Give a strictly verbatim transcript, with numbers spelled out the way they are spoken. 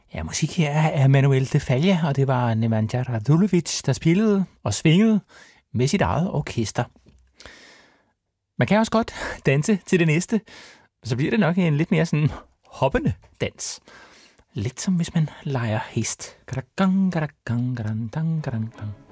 Ja, musik her er Manuel de Falla, og det var Nemanja Radulovic, der spillede og svingede med sit eget orkester. Man kan også godt danse til det næste, så bliver det nok en lidt mere sådan hoppende dans. Lidt som hvis man leger hest. Gadang, gadang, gadang, gadang, gadang.